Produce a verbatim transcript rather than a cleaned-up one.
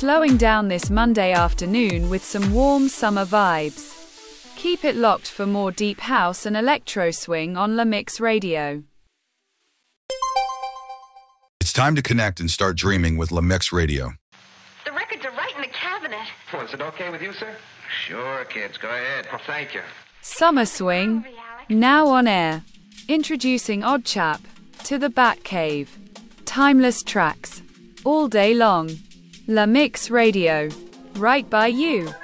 slowing down this Monday afternoon with some warm summer vibes. Keep it locked for more deep house and electro swing on La Mix Radio. It's time to connect and start dreaming with La Mix Radio. The records are right in the cabinet. Well, is it okay with you, sir? Sure, kids. Go ahead. Well, thank you. Summer Swing, now on air. Introducing Odd Chap to the Batcave. Timeless tracks, all day long. La Mix Radio, right by you.